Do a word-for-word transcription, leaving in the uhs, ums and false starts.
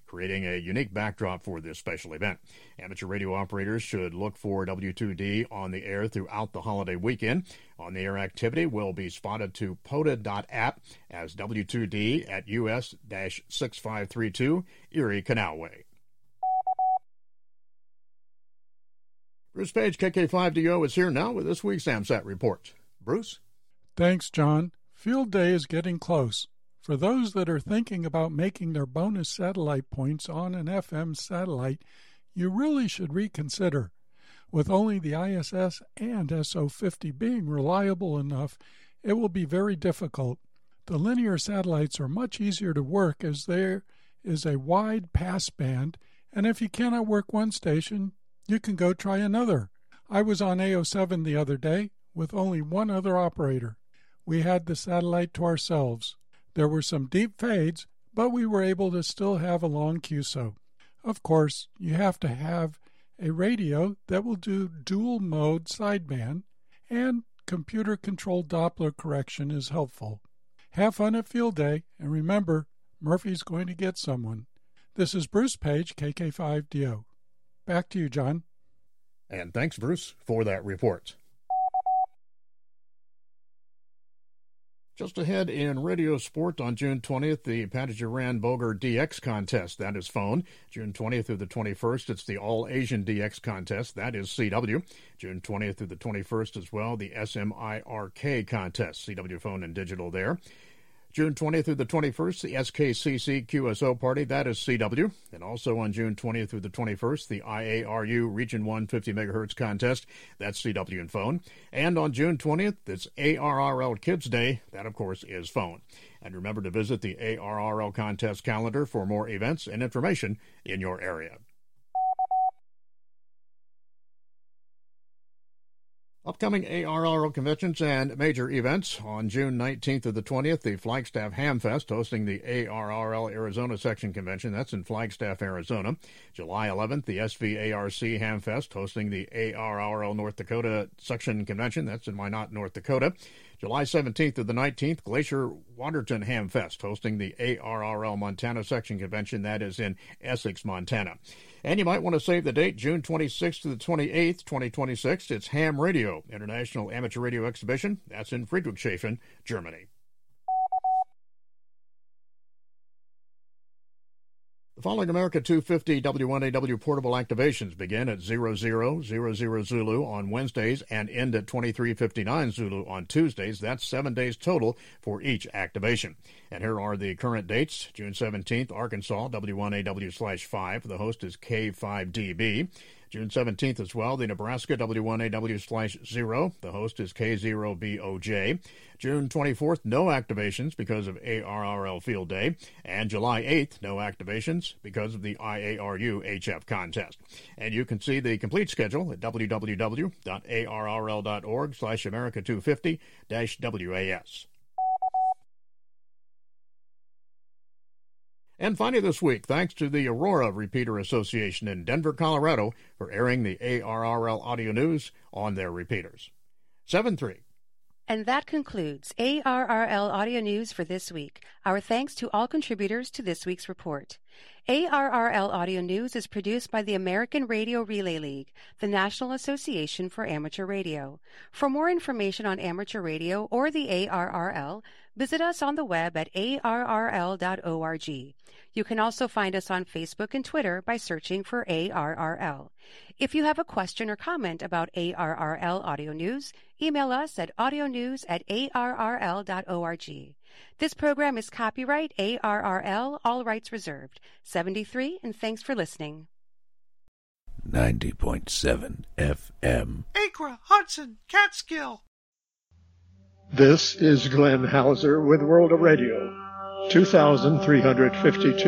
creating a unique backdrop for this special event. Amateur radio operators should look for W two D on the air throughout the holiday weekend. On-the-air activity will be spotted to P O T A dot app as W two D at U S six five three two Erie Canal Way. Bruce Page, K K five D O, is here now with this week's AMSAT report. Bruce? Thanks, John. Field day is getting close. For those that are thinking about making their bonus satellite points on an F M satellite, you really should reconsider. With only the I S S and S O fifty being reliable enough, it will be very difficult. The linear satellites are much easier to work as there is a wide pass band, and if you cannot work one station, you can go try another. I was on A O seven the other day with only one other operator. We had the satellite to ourselves. There were some deep fades, but we were able to still have a long Q S O. Of course, you have to have a radio that will do dual mode sideband, and computer-controlled Doppler correction is helpful. Have fun at field day, and remember, Murphy's going to get someone. This is Bruce Page, K K five D O. Back to you, John. And thanks, Bruce, for that report. Just ahead in Radio Sport on June twentieth, the Paddy-Duran-Boger D X contest. That is phone. June twentieth through the twenty-first, it's the All-Asian D X contest. That is C W. June twentieth through the twenty-first as well, the S M I R K contest. C W phone and digital there. June twentieth through the twenty-first, the S K C C Q S O party, that is C W. And also on June twentieth through the twenty-first, the I A R U Region one fifty megahertz contest, that's C W and phone. And on June twentieth, it's A R R L Kids Day, that of course is phone. And remember to visit the A R R L contest calendar for more events and information in your area. Upcoming A R R L conventions and major events. On June nineteenth to the twentieth, the Flagstaff Hamfest hosting the A R R L Arizona Section Convention. That's in Flagstaff, Arizona. July eleventh, the S V A R C Hamfest hosting the A R R L North Dakota Section Convention. That's in Minot, North Dakota. July seventeenth to the nineteenth, Glacier Waterton Hamfest hosting the A R R L Montana Section Convention. That is in Essex, Montana. And you might want to save the date, June twenty-sixth to the twenty-eighth, twenty twenty-six. It's Ham Radio, International Amateur Radio Exhibition. That's in Friedrichshafen, Germany. The following America two fifty W one A W portable activations begin at zero zero zero zero Zulu on Wednesdays and end at twenty-three fifty-nine Zulu on Tuesdays. That's seven days total for each activation. And here are the current dates. June seventeenth, Arkansas, W one A W slash five. The host is K five D B. June seventeenth as well, the Nebraska W one A W slash zero. The host is K zero B O J. June twenty-fourth, no activations because of A R R L Field Day. And July eighth, no activations because of the I A R U H F contest. And you can see the complete schedule at w w w dot a r r l dot org slash America two fifty dash W A S. And finally this week, thanks to the Aurora Repeater Association in Denver, Colorado, for airing the A R R L audio news on their repeaters. seven three. And that concludes A R R L Audio News for this week. Our thanks to all contributors to this week's report. A R R L Audio News is produced by the American Radio Relay League, the National Association for Amateur Radio. For more information on amateur radio or the A R R L, visit us on the web at a r r l dot org. You can also find us on Facebook and Twitter by searching for A R R L. If you have a question or comment about A R R L Audio News, email us at audionews at a r r l dot org. This program is copyright A R R L, all rights reserved. seventy-three, and thanks for listening. ninety point seven F M. Acra, Hudson, Catskill. This is Glenn Hauser with World of Radio, two thousand three hundred fifty-two.